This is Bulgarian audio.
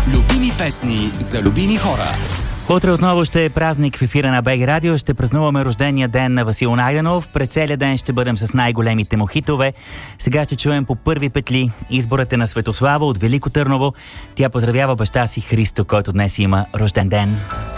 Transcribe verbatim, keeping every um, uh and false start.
Любими песни за любими хора. Утре отново ще е празник в ефира на БГ Радио. Ще празнуваме рождения ден на Васил Найденов. През целия ден ще бъдем с най-големите му хитове. Сега ще чуем по първи петли изборът е на Светослава от Велико Търново. Тя поздравява баща си Христо, който днес има рожден ден.